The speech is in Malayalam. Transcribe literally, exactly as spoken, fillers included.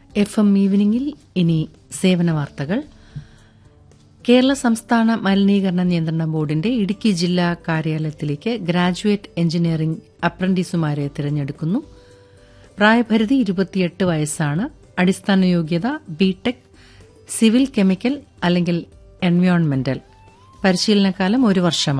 എഫ് എം ഈവനിംഗിൽ ഇനി സേവന വാർത്തകൾ. കേരള സംസ്ഥാന മലിനീകരണ നിയന്ത്രണ ബോർഡിന്റെ ഇടുക്കി ജില്ലാ കാര്യാലയത്തിലേക്ക് ഗ്രാജുവേറ്റ് എഞ്ചിനീയറിംഗ് അപ്രന്റീസുമാരെ തിരഞ്ഞെടുക്കുന്നു. പ്രായപരിധി ഇരുപത്തിയെട്ട് വയസ്സാണ്. അടിസ്ഥാന യോഗ്യത ബിടെക്, സിവിൽ കെമിക്കൽ അല്ലെങ്കിൽ എൻവയോൺമെന്റൽ. പരിശീലനകാലം ഒരു വർഷമാണ്.